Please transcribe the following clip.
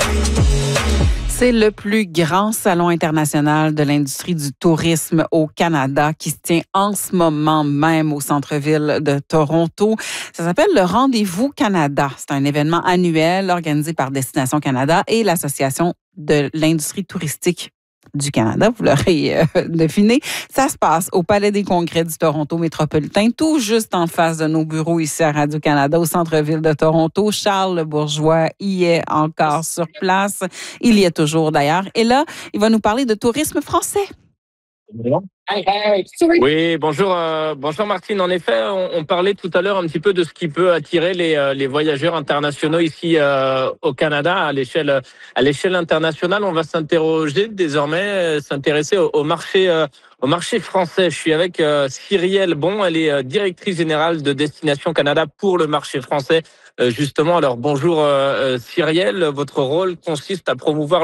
C'est le plus grand salon international de l'industrie du tourisme au Canada qui se tient en ce moment même au centre-ville de Toronto. Ça s'appelle le Rendez-vous Canada. C'est un événement annuel organisé par Destination Canada et l'Association de l'industrie touristique du Canada, vous l'aurez deviné. Ça se passe au Palais des Congrès du Toronto métropolitain, tout juste en face de nos bureaux ici à Radio-Canada, au centre-ville de Toronto. Charles Bourgeois y est encore sur place. Il y est toujours d'ailleurs. Et là, il va nous parler de tourisme français. Oui, bonjour Martine. En effet, on parlait tout à l'heure un petit peu de ce qui peut attirer les voyageurs internationaux ici au Canada à l'échelle internationale. On va s'intéresser au marché français. Je suis avec Cyrielle Bon, elle est directrice générale de Destination Canada pour le marché français. Justement, alors bonjour Cyrielle, votre rôle consiste à promouvoir